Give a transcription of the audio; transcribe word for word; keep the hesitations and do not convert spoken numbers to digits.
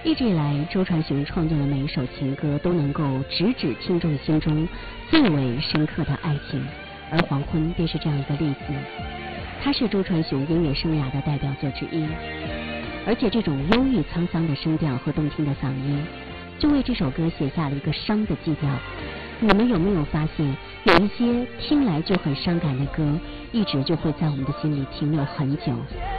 一直以来，周传雄创作的每一首情歌都能够直指听众心中最为深刻的爱情，而《黄昏》便是这样一个例子。它是周传雄音乐生涯的代表作之一，而且这种忧郁沧桑的声调和动听的嗓音，就为这首歌写下了一个伤的基调。你们有没有发现，有一些听来就很伤感的歌，一直就会在我们的心里停留很久？